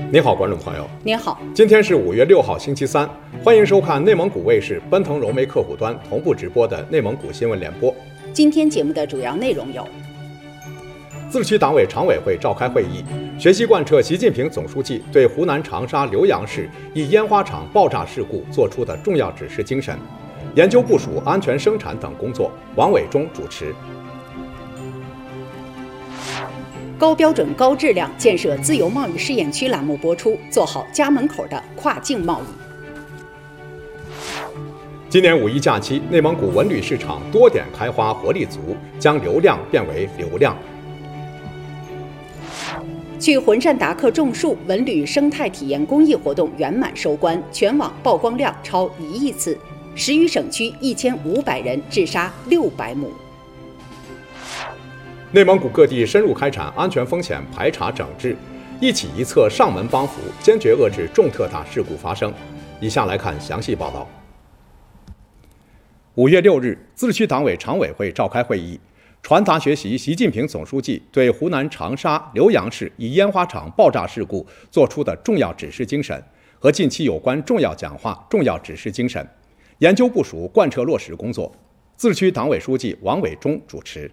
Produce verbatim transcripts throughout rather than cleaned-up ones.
你好，观众朋友。 您好， 今天是五月六号，星期三，欢迎收看内蒙古卫视奔腾融媒客户端同步直播的内蒙古新闻联播。 今天节目的主要内容有： 自治区党委常委会召开会议，学习贯彻习近平总书记对湖南长沙浏阳市一烟花厂爆炸事故作出的重要指示精神，研究部署安全生产等工作，王伟忠主持。 高标准高质量建设自由贸易试验区栏目播出，做好家门口的跨境贸易。 今年五一假期，内蒙古文旅市场多点开花，活力足，将流量变为流量。 去浑山达克种树文旅生态体验公益活动圆满收官，全网曝光量超一亿次，十余省区一千五百人治沙六百亩。 内蒙古各地深入开展安全风险排查整治，一起一策上门帮扶，坚决遏制重特大事故发生。以下来看详细报道。五月六日，自治区党委常委会召开会议，传达学习习近平总书记对湖南长沙浏阳市一烟花厂爆炸事故作出的重要指示精神和近期有关重要讲话、重要指示精神，研究部署贯彻落实工作。自治区党委书记王伟忠主持。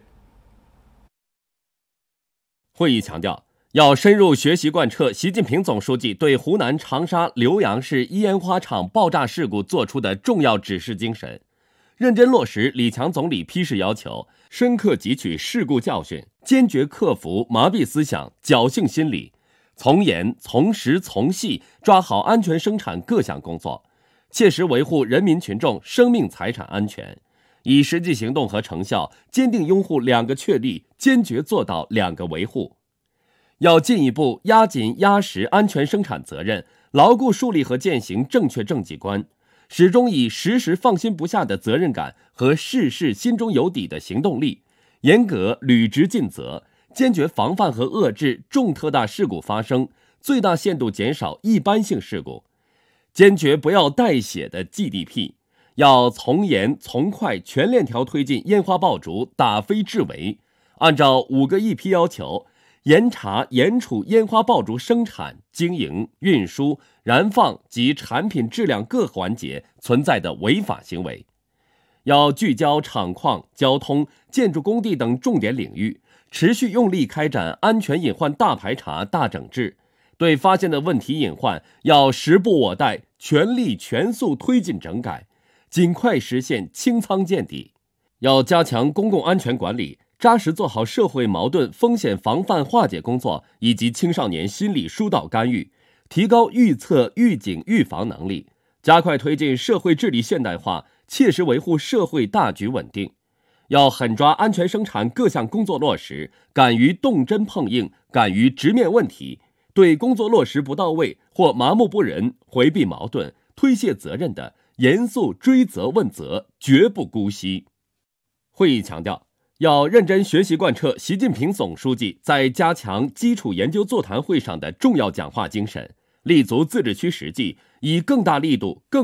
会议强调，要深入学习贯彻习近平总书记对湖南长沙浏阳市一烟花厂爆炸事故作出的重要指示精神，认真落实李强总理批示要求，深刻汲取事故教训，坚决克服麻痹思想、侥幸心理，从严、从实、从细抓好安全生产各项工作，切实维护人民群众生命财产安全，以实际行动和成效坚定拥护两个确立，坚决做到两个维护。要进一步压紧压实安全生产责任，牢固树立和践行正确政绩观，始终以时时放心不下的责任感和事事心中有底的行动力，严格履职尽责，坚决防范和遏制重特大事故发生，最大限度减少一般性事故，坚决不要带血的 G D P。要从严从快全链条推进烟花爆竹打非治围，按照五个一批要求，严查严处烟花爆竹生产、经营、运输、燃放及产品质量各环节存在的违法行为。要聚焦厂矿、交通、建筑工地等重点领域，持续用力开展安全隐患大排查、大整治，对发现的问题隐患要时不我待，全力全速推进整改，尽快实现清仓见底。要加强公共安全管理，扎实做好社会矛盾风险防范化解工作以及青少年心理疏导干预，提高预测预警预防能力，加快推进社会治理现代化，切实维护社会大局稳定。要狠抓安全生产各项工作落实，敢于动真碰硬，敢于直面问题，对工作落实不到位或麻木不仁、回避矛盾、推卸责任的，严肃追责问责，绝不姑息。会议强调，要认真学习贯彻习近平总书记在加强基础研究座谈会上的重要讲话精神，立足自治区实际，以更大力度、更